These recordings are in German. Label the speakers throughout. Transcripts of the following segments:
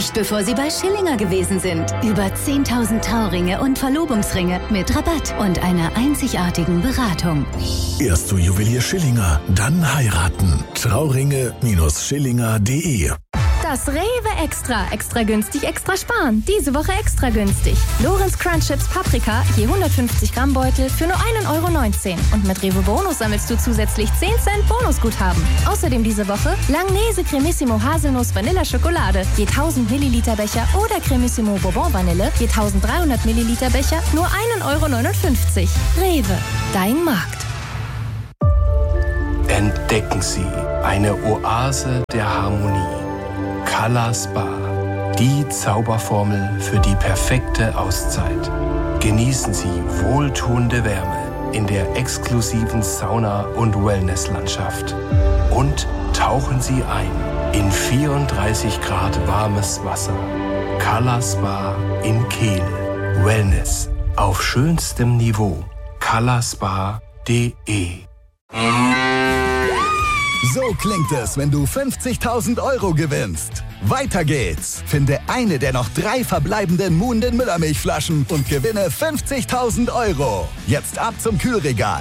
Speaker 1: Nicht bevor Sie bei Schillinger gewesen sind. Über 10.000 Trauringe und Verlobungsringe mit Rabatt und einer einzigartigen Beratung.
Speaker 2: Erst zu Juwelier Schillinger, dann heiraten. Trauringe-Schillinger.de.
Speaker 3: Das Rewe Extra günstig, extra sparen. Diese Woche extra günstig. Lorenz Crunch Chips Paprika, je 150 Gramm Beutel für nur 1,19 €. Und mit Rewe Bonus sammelst du zusätzlich 10 Cent Bonusguthaben. Außerdem diese Woche Langnese Cremissimo Haselnuss Vanilla Schokolade, je 1000 Milliliter Becher oder Cremissimo Bourbon Vanille, je 1300 Milliliter Becher, nur 1,59 €. Rewe, dein Markt.
Speaker 4: Entdecken Sie eine Oase der Harmonie. Color Spa, die Zauberformel für die perfekte Auszeit. Genießen Sie wohltuende Wärme in der exklusiven Sauna- und Wellnesslandschaft. Und tauchen Sie ein in 34 Grad warmes Wasser. Color Spa in Kehl. Wellness auf schönstem Niveau. colorspa.de.
Speaker 5: So klingt es, wenn du 50.000 € gewinnst. Weiter geht's. Finde eine der noch 3 verbleibenden Muhnden Müllermilchflaschen und gewinne 50.000 €. Jetzt ab zum Kühlregal.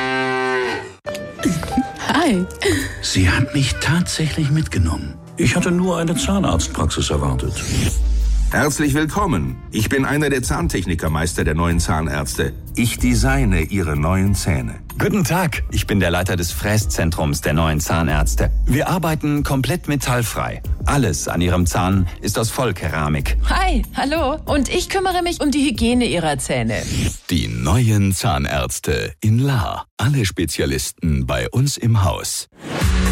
Speaker 6: Hi.
Speaker 7: Sie hat mich tatsächlich mitgenommen. Ich hatte nur eine Zahnarztpraxis erwartet.
Speaker 8: Herzlich willkommen. Ich bin einer der Zahntechnikermeister der neuen Zahnärzte. Ich designe Ihre neuen Zähne.
Speaker 9: Guten Tag, ich bin der Leiter des Fräszentrums der neuen Zahnärzte. Wir arbeiten komplett metallfrei. Alles an Ihrem Zahn ist aus Vollkeramik.
Speaker 6: Hi, hallo. Und ich kümmere mich um die Hygiene Ihrer Zähne.
Speaker 10: Die neuen Zahnärzte in Lahr. Alle Spezialisten bei uns im Haus.